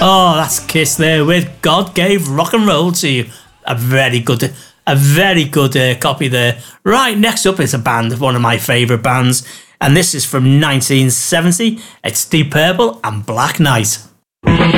Oh, that's Kiss there with God Gave Rock and Roll to You. A very good copy there. Right, next up is a band, one of my favourite bands, and this is from 1970. It's Deep Purple and Black Knight.